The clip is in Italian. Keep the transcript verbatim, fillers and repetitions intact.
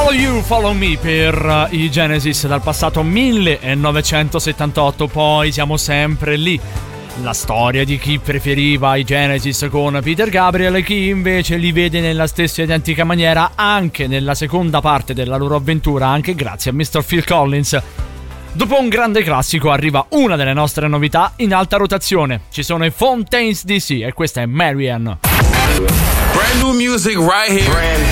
Follow You, Follow Me per i Genesis dal passato millenovecentosettantotto. Poi siamo sempre lì. La storia di chi preferiva i Genesis con Peter Gabriel e chi invece li vede nella stessa identica maniera anche nella seconda parte della loro avventura, anche grazie a mister Phil Collins. Dopo un grande classico arriva una delle nostre novità in alta rotazione. Ci sono i Fontaines D C e questa è Marianne. Brand new music right here.